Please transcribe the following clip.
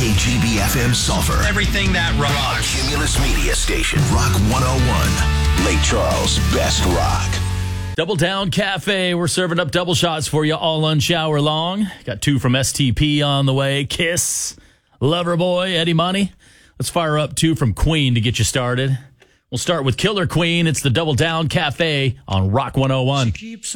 KGB FM Sulphur. Everything that rocks. Cumulus Media Station. Rock 101. Lake Charles' best rock. Double Down Cafe. We're serving up double shots for you all lunch hour long. Got 2 from STP on the way. Kiss, Loverboy, Eddie Money. Let's fire up 2 from Queen to get you started. We'll start with Killer Queen. It's the Double Down Cafe on Rock 101.